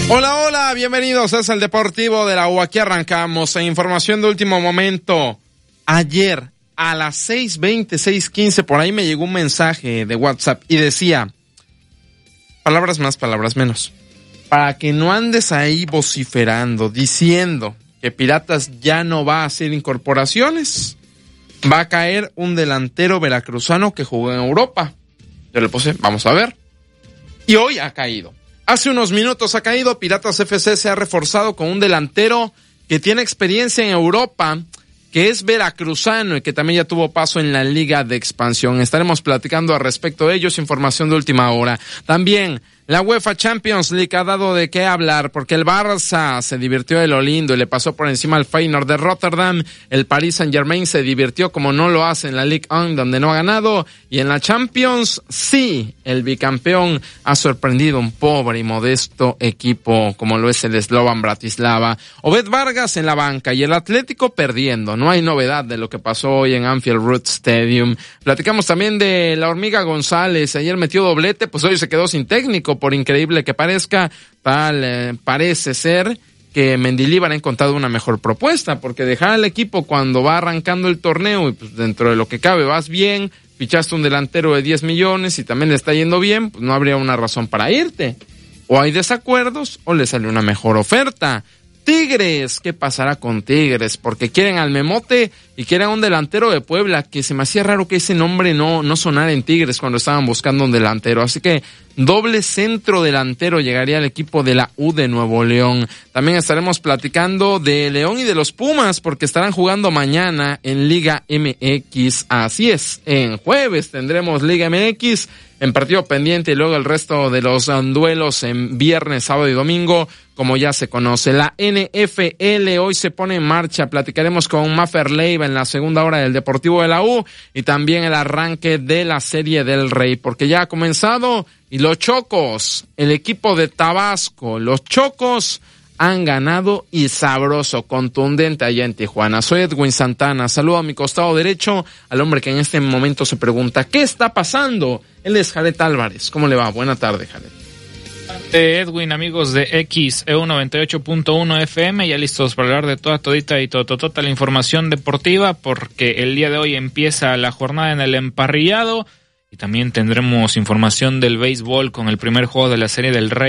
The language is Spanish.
Hola, hola, bienvenidos, es el Deportivo de la U. Aquí arrancamos en información de último momento. Ayer a las 6:20, 6:15, por ahí me llegó un mensaje de WhatsApp y decía, palabras más, palabras menos, para que no andes ahí vociferando, diciendo que Piratas ya no va a hacer incorporaciones, va a caer un delantero veracruzano que jugó en Europa. Yo le puse, vamos a ver. Y hoy ha caído. Hace unos minutos ha caído. Piratas FC se ha reforzado con un delantero que tiene experiencia en Europa, que es veracruzano y que también ya tuvo paso en la Liga de Expansión. Estaremos platicando al respecto de ellos, información de última hora. También la UEFA Champions League ha dado de qué hablar porque el Barça se divirtió de lo lindo y le pasó por encima al Feyenoord de Rotterdam. El Paris Saint-Germain se divirtió como no lo hace en la Ligue 1, donde no ha ganado. Y en la Champions, sí, el bicampeón ha sorprendido un pobre y modesto equipo como lo es el Slovan Bratislava. Obed Vargas en la banca y el Atlético perdiendo. No hay novedad de lo que pasó hoy en Anfield Road Stadium. Platicamos también de la Hormiga González. Ayer metió doblete, pues hoy se quedó sin técnico. Por increíble que parezca, parece ser que Mendilibar ha encontrado una mejor propuesta, porque dejar al equipo cuando va arrancando el torneo y pues dentro de lo que cabe vas bien, fichaste un delantero de 10 millones y también le está yendo bien, pues no habría una razón para irte. O hay desacuerdos o le sale una mejor oferta. Tigres, ¿qué pasará con Tigres? Porque quieren al Memote y quieren un delantero de Puebla, que se me hacía raro que ese nombre no sonara en Tigres cuando estaban buscando un delantero. Así que doble centro delantero llegaría al equipo de la U de Nuevo León. También estaremos platicando de León y de los Pumas, porque estarán jugando mañana en Liga MX. Así es, en jueves tendremos Liga MX en partido pendiente y luego el resto de los duelos en viernes, sábado y domingo, como ya se conoce. La NFL hoy se pone en marcha. Platicaremos con Maffer Leiva en la segunda hora del Deportivo de la U y también el arranque de la Serie del Rey, porque ya ha comenzado. Y los Chocos, el equipo de Tabasco, los Chocos han ganado y sabroso, contundente allá en Tijuana. Soy Edwin Santana, saludo a mi costado derecho al hombre que en este momento se pregunta, ¿qué está pasando? Él es Jared Álvarez. ¿Cómo le va? Buena tarde, Jared. Edwin, amigos de XEU 98.1 FM, ya listos para hablar de todita y tota la información deportiva, porque el día de hoy empieza la jornada en el emparrillado y también tendremos información del béisbol con el primer juego de la Serie del Rey